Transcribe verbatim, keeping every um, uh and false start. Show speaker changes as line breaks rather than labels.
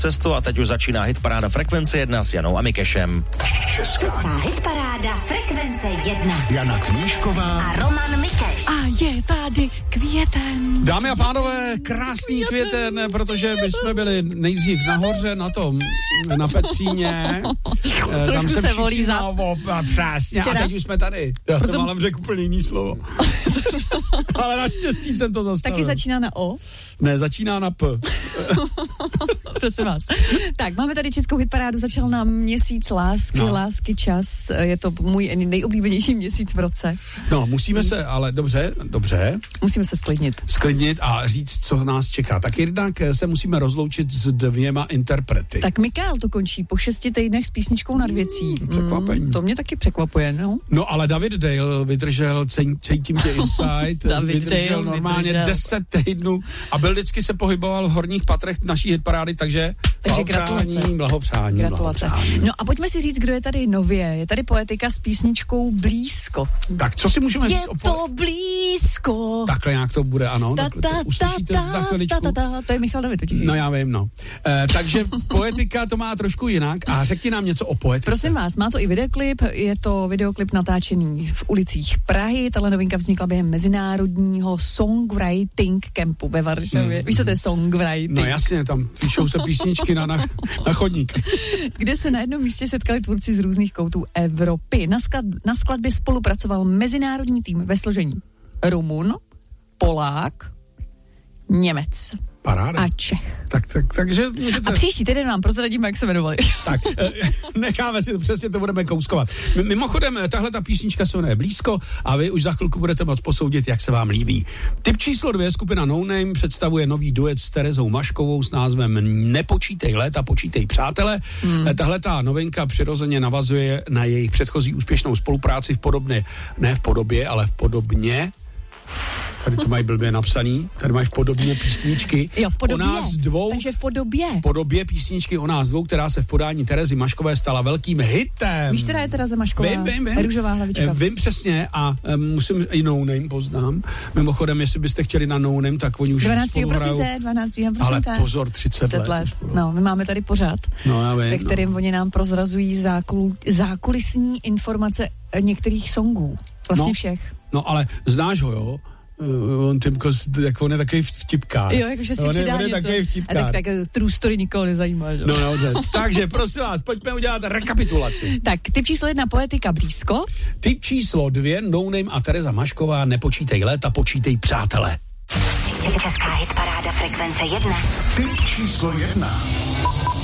cestu a teď už začíná hitparáda Frekvence jedna s Janou a Mikešem.
Česká hitparáda Frekvence jedna.
Jana Knížková
a Roman Mikeš.
A je tady květen.
Dámy a pánové, krásný květen, protože my jsme byli nejdřív nahoře na tom, na Petříně.
Trošku se volí za...
Přesně, a teď už jsme tady. Já Proto... jsem ale řekl úplně jiný slovo. Ale naštěstí jsem to zastavil.
Taky začíná na O?
Ne, začíná na P.
Prosím vás. Tak, máme tady českou hitparádu, začal nám měsíc lásky, no. lásky čas. Je to můj nejoblíbenější měsíc v roce.
No, musíme se, ale dobře, dobře.
Musíme se sklidnit.
Sklidnit a říct, co nás čeká. Tak jednak se musíme rozloučit s dvěma interprety.
Tak Mikael to končí po šesti týdnech s písničkou Nad věcí.
Hmm, překvapení.
Mm, to mě taky překvapuje, no.
No, ale David Dale vydržel, cítím tě Inside, vydržel
Dale
normálně
vydržel.
deset týdnů a byl vždycky se pohyboval v horních patrech naší hitparády, takže,
takže
blahopřání,
gratulace.
blahopřání,
Gratulace.
blahopřání.
No a pojďme si říct, kdo je tady nově. Je tady Poetika s písničkou Blízko.
Tak co si můžeme
je
říct o
to blízko.
Takhle nějak to bude, ano.
Ta,
takhle
ta,
to uslyšíte
ta,
za chviličku.
ta, ta, ta, to je Michal David totiž.
No já vím, no. E, takže Poetika to má trošku jinak a řekni nám něco o Poetice.
Prosím vás, má to i videoklip, je to videoklip natáčený v ulicích Prahy, tahle novinka vznikla během mezinárodního songwriting campu ve Varšavě. Hmm. Víš, co to je songwriting?
No jasně, tam píšou se písničky na, na, na chodník.
Kde se na jednom místě setkali tvůrci z různých koutů Evropy. Na, sklad, na skladbě spolupracoval mezinárodní tým ve složení Rumun, Polák, Němec.
Paráda.
A Čech.
Tak, tak, takže můžete...
A příští týden vám prozradíme, jak se jmenovali.
Tak, necháme si to, přesně to budeme kouskovat. Mimochodem, tahle ta písnička se jmenuje Blízko a vy už za chvilku budete moct posoudit, jak se vám líbí. Tip číslo dvě, skupina No Name představuje nový duet s Terezou Maškovou s názvem Nepočítej léta, počítej přátele. Hmm. Tahle ta novinka přirozeně navazuje na jejich předchozí úspěšnou spolupráci v podobně, ne v podobě, ale v podobně. Tady to mají blbě napsaný, tady máš podobně písničky.
Jo, v podobě,
o nás dvou,
takže v podobě.
V podobě písničky o nás dvou, která se v podání Terezy Maškové stala velkým hitem.
Víš, která je Tereza Mašková?
Vím, vím, vím.
Růžová hlavička.
Vím přesně a um, musím, i No Name poznám. Mimochodem, jestli byste chtěli na No Name, tak oni už
dvanáctého
spolu hrajou.
dvanáctého
Ale pozor, třicet let.
let. No, my máme tady pořád,
no, já vím,
ve kterém
no.
oni nám prozrazují zákul, zákulisní informace některých songů. Vlastně
no,
všech.
No, ale znáš ho, jo? Uh, on Timko, jako on je takový vtipkář.
Jo, jakože si
on
přidá
je, on je
něco.
takový vtipkář.
A tak, tak true story nikoho nezajímá, že?
No, no, no. Takže prosím vás, pojďme udělat rekapitulaci.
Tak, tip číslo jedna, Poetika Blízko.
Tip číslo dvě, No Name a Tereza Mašková, Nepočítej léta, počítej přátele.
Česká hitparáda Frekvence jedna.
Tip číslo jedna.